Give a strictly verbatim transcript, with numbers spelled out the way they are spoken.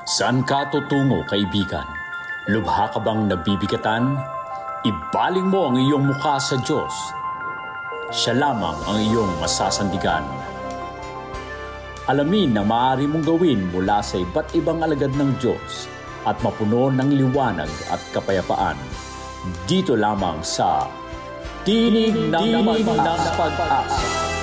Saan ka tutungo, kaibigan? Lubha ka bang nabibigatan? Ibaling mo ang iyong mukha sa Diyos. Siya lamang ang iyong masasandigan. Alamin ang maaari mong gawin mula sa iba't ibang alagad ng Diyos at mapuno ng liwanag at kapayapaan. Dito lamang sa Tinig ng Pag-asa.